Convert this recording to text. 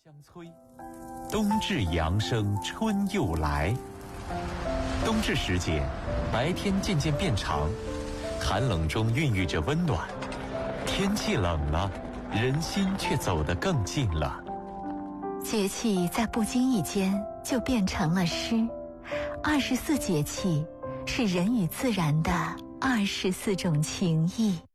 相催，冬至阳生春又来。冬至时节，白天渐渐变长，寒冷中孕育着温暖。天气冷了，人心却走得更近了。 节气在不经意间就变成了诗。24节气是人与自然的24种情谊。